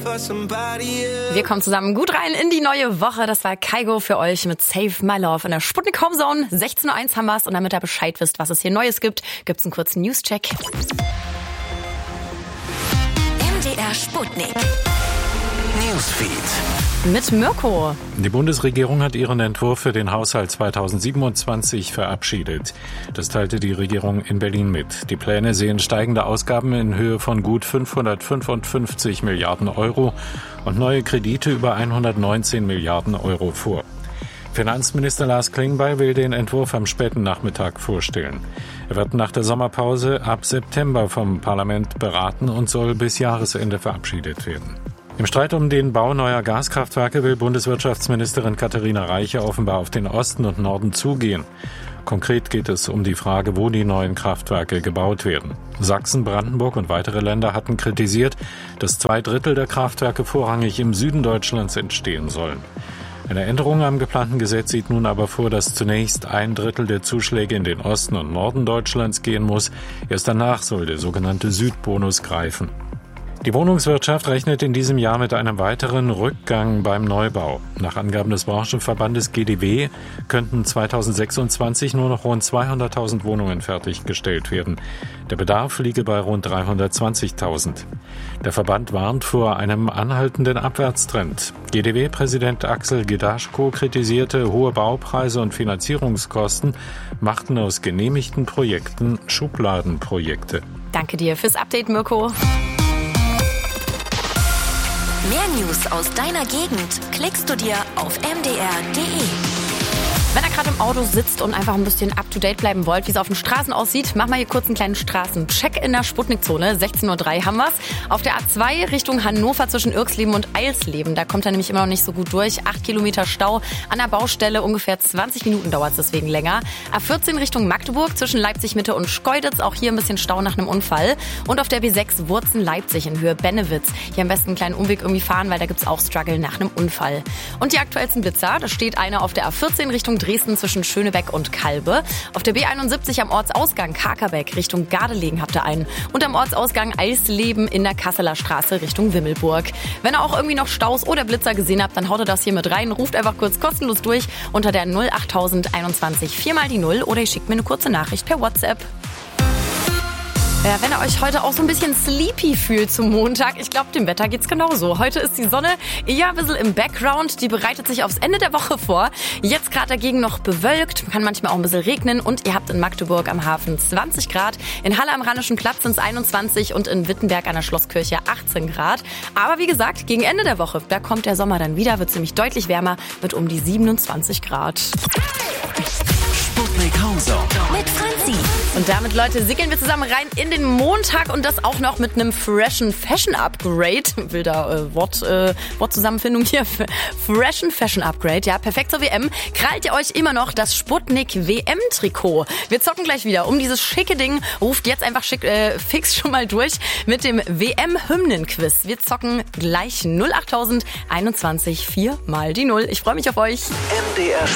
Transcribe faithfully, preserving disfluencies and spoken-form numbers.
Wir kommen zusammen gut rein in die neue Woche. Das war Kygo für euch mit Save My Love in der Sputnik Homezone. sechzehn Uhr eins haben wir's und damit ihr Bescheid wisst, was es hier Neues gibt, gibt's einen kurzen News-Check. M D R Sputnik Newsfeed mit Mirko. Die Bundesregierung hat ihren Entwurf für den Haushalt zweitausendsiebenundzwanzig verabschiedet. Das teilte die Regierung in Berlin mit. Die Pläne sehen steigende Ausgaben in Höhe von gut fünfhundertfünfundfünfzig Milliarden Euro und neue Kredite über hundertneunzehn Milliarden Euro vor. Finanzminister Lars Klingbeil will den Entwurf am späten Nachmittag vorstellen. Er wird nach der Sommerpause ab September vom Parlament beraten und soll bis Jahresende verabschiedet werden. Im Streit um den Bau neuer Gaskraftwerke will Bundeswirtschaftsministerin Katharina Reiche offenbar auf den Osten und Norden zugehen. Konkret geht es um die Frage, wo die neuen Kraftwerke gebaut werden. Sachsen, Brandenburg und weitere Länder hatten kritisiert, dass zwei Drittel der Kraftwerke vorrangig im Süden Deutschlands entstehen sollen. Eine Änderung am geplanten Gesetz sieht nun aber vor, dass zunächst ein Drittel der Zuschläge in den Osten und Norden Deutschlands gehen muss. Erst danach soll der sogenannte Südbonus greifen. Die Wohnungswirtschaft rechnet in diesem Jahr mit einem weiteren Rückgang beim Neubau. Nach Angaben des Branchenverbandes G D W könnten zweitausendsechsundzwanzig nur noch rund zweihunderttausend Wohnungen fertiggestellt werden. Der Bedarf liege bei rund dreihundertzwanzigtausend. Der Verband warnt vor einem anhaltenden Abwärtstrend. G D W-Präsident Axel Gedaschko kritisierte, hohe Baupreise und Finanzierungskosten machten aus genehmigten Projekten Schubladenprojekte. Danke dir fürs Update, Mirko. Mehr News aus deiner Gegend klickst du dir auf m d r punkt d e. Wenn ihr gerade im Auto sitzt und einfach ein bisschen up-to-date bleiben wollt, wie es auf den Straßen aussieht, machen wir hier kurz einen kleinen Straßencheck in der Sputnikzone. sechzehn Uhr drei haben wir's. Auf der A zwei Richtung Hannover zwischen Irksleben und Eilsleben. Da kommt er nämlich immer noch nicht so gut durch. Acht Kilometer Stau an der Baustelle. Ungefähr zwanzig Minuten dauert es deswegen länger. A vierzehn Richtung Magdeburg zwischen Leipzig-Mitte und Schkeuditz. Auch hier ein bisschen Stau nach einem Unfall. Und auf der B sechs Wurzen-Leipzig in Höhe Bennewitz. Hier am besten einen kleinen Umweg irgendwie fahren, weil da gibt's auch Struggle nach einem Unfall. Und die aktuellsten Blitzer. Da steht einer auf der A vierzehn Richtung Dresden zwischen Schönebeck und Kalbe. Auf der B einundsiebzig am Ortsausgang Kakerbeck Richtung Gardelegen habt ihr einen. Und am Ortsausgang Eisleben in der Kasseler Straße Richtung Wimmelburg. Wenn ihr auch irgendwie noch Staus oder Blitzer gesehen habt, dann haut ihr das hier mit rein. Ruft einfach kurz kostenlos durch unter der null achttausend einundzwanzig viermal die Null oder ihr schickt mir eine kurze Nachricht per WhatsApp. Ja, wenn ihr euch heute auch so ein bisschen sleepy fühlt zum Montag, ich glaube, dem Wetter geht's genauso. Heute ist die Sonne eher ein bisschen im Background, die bereitet sich aufs Ende der Woche vor. Jetzt gerade dagegen noch bewölkt, kann manchmal auch ein bisschen regnen und ihr habt in Magdeburg am Hafen zwanzig Grad, in Halle am Rheinischen Platz sind es einundzwanzig und in Wittenberg an der Schlosskirche achtzehn Grad. Aber wie gesagt, gegen Ende der Woche, da kommt der Sommer dann wieder, wird ziemlich deutlich wärmer, wird um die siebenundzwanzig Grad. Sputnik Homezone mit Franzi. Und damit, Leute, segeln wir zusammen rein in den Montag und das auch noch mit einem freshen Fashion Upgrade. Wilder äh, Wort, äh, Wortzusammenfindung hier. Freshen Fashion Upgrade, ja, perfekt zur W M. Krallt ihr euch immer noch das Sputnik W M-Trikot? Wir zocken gleich wieder um dieses schicke Ding. Ruft jetzt einfach schick, äh, fix schon mal durch mit dem W M-Hymnen-Quiz. Wir zocken gleich null achttausend einundzwanzig vier mal die Null. Ich freue mich auf euch. M D R